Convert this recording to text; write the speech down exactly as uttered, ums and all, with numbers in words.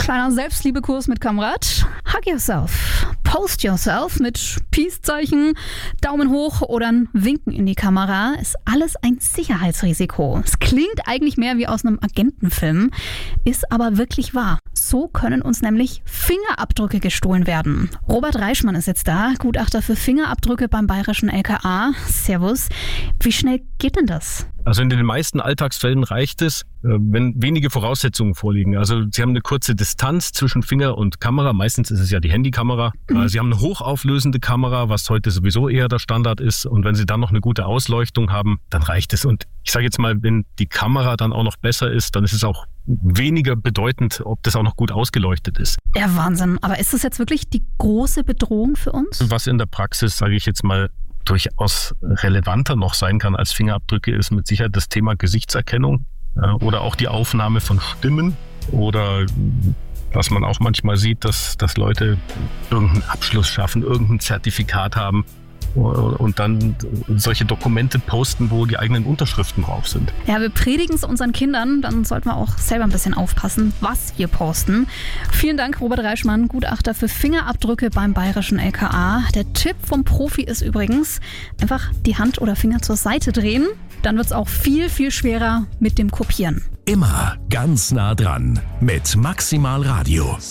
Kleiner Selbstliebekurs mit Kamrat. Hug yourself. Post yourself mit Peace-Zeichen, Daumen hoch oder ein Winken in die Kamera ist alles ein Sicherheitsrisiko. Es klingt eigentlich mehr wie aus einem Agentenfilm, ist aber wirklich wahr. So können uns nämlich Fingerabdrücke gestohlen werden. Robert Reischmann ist jetzt da, Gutachter für Fingerabdrücke beim Bayerischen L K A. Servus. Wie schnell geht denn das? Also in den meisten Alltagsfällen reicht es, wenn wenige Voraussetzungen vorliegen. Also Sie haben eine kurze Distanz zwischen Finger und Kamera. Meistens ist es ja die Handykamera. Mhm. Sie haben eine hochauflösende Kamera, was heute sowieso eher der Standard ist. Und wenn Sie dann noch eine gute Ausleuchtung haben, dann reicht es. Und ich sage jetzt mal, wenn die Kamera dann auch noch besser ist, dann ist es auch weniger bedeutend, ob das auch noch gut ausgeleuchtet ist. Ja, Wahnsinn. Aber ist das jetzt wirklich die große Bedrohung für uns? Was in der Praxis, sage ich jetzt mal, durchaus relevanter noch sein kann als Fingerabdrücke, ist mit Sicherheit das Thema Gesichtserkennung äh, oder auch die Aufnahme von Stimmen oder was man auch manchmal sieht, dass, dass Leute irgendeinen Abschluss schaffen, irgendein Zertifikat haben und dann solche Dokumente posten, wo die eigenen Unterschriften drauf sind. Ja, wir predigen es unseren Kindern, dann sollten wir auch selber ein bisschen aufpassen, was wir posten. Vielen Dank, Robert Reischmann, Gutachter für Fingerabdrücke beim Bayerischen L K A. Der Tipp vom Profi ist übrigens, einfach die Hand oder Finger zur Seite drehen, dann wird es auch viel, viel schwerer mit dem Kopieren. Immer ganz nah dran mit Maximal Radio.